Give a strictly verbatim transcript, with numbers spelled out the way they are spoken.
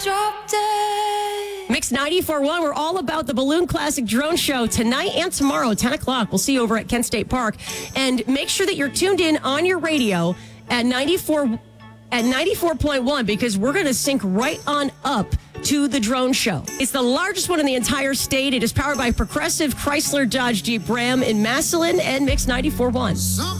Drop dead. Mix ninety-four point one, we're all about the Balloon Classic Drone Show tonight and tomorrow at ten o'clock. We'll see you over at Kent State Park. And make sure that you're tuned in on your radio at ninety-four at ninety-four point one because we're going to sync right on up to the drone show. It's the largest one in the entire state. It is powered by Progressive Chrysler Dodge Jeep Ram in Massillon and Mix ninety-four point one.